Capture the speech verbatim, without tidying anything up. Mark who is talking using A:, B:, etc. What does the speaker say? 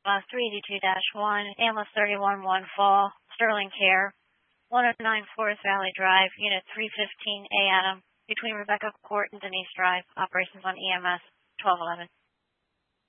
A: uh, three eighty-two dash one, Ambulance thirty-one one Fall, Sterling Care, one oh nine Forest Valley Drive, Unit three fifteen A Adam, between Rebecca Court and Denise Drive, operations on E M S twelve eleven.